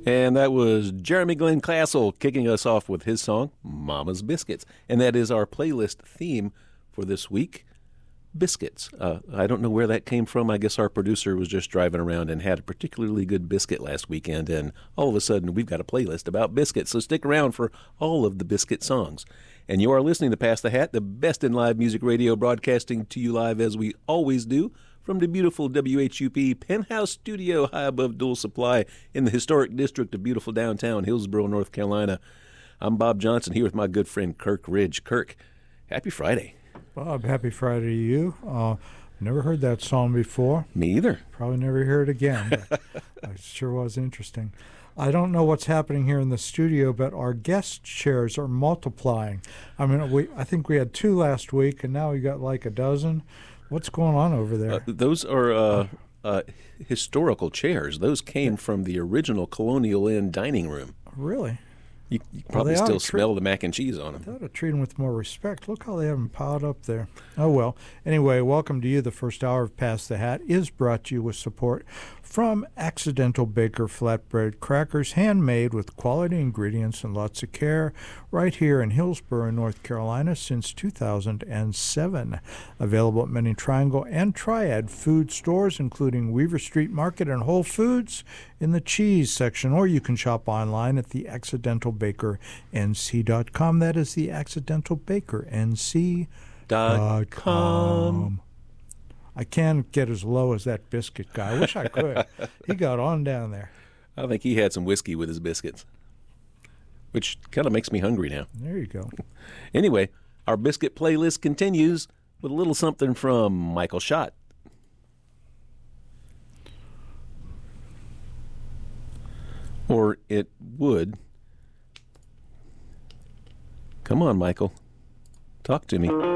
And that was Jeremy Glenn Classell kicking us off with his song, Mama's Biscuits. And that is our playlist theme for this week, biscuits. I don't know where that came from. I guess our producer was just driving around and had a particularly good biscuit last weekend, and all of a sudden we've got a playlist about biscuits. So stick around for all of the biscuit songs. And you are listening to Pass the Hat, the best in live music radio, broadcasting to you live as we always do from the beautiful WHUP Penthouse Studio high above Dual Supply in the historic district of beautiful downtown Hillsborough, North Carolina. I'm Bob Johnson here with my good friend Kirk Ridge. Kirk, happy Friday. Bob, happy Friday to you. Never heard that song before. Me either. Probably never hear it again, but it sure was interesting. I don't know what's happening here in the studio, but our guest chairs are multiplying. I mean, I think we had 2 last week, and now we got like a dozen. What's going on over there? Those are historical chairs. Those came from the original Colonial Inn dining room. Really? You probably still smell the mac and cheese on them. I ought to treat them with more respect. Look how they have them piled up there. Oh, well. Anyway, welcome to you. The first hour of Pass the Hat is brought to you with support from Accidental Baker Flatbread Crackers, handmade with quality ingredients and lots of care, right here in Hillsborough, North Carolina, since 2007. Available at many Triangle and Triad food stores, including Weaver Street Market and Whole Foods in the cheese section, or you can shop online at theaccidentalbakernc.com. That is theaccidentalbakernc.com. I can't get as low as that biscuit guy. I wish I could. He got on down there. I think he had some whiskey with his biscuits, which kind of makes me hungry now. There you go. Anyway, our biscuit playlist continues with a little something from Michael Schott. Or it would. Come on, Michael. Talk to me.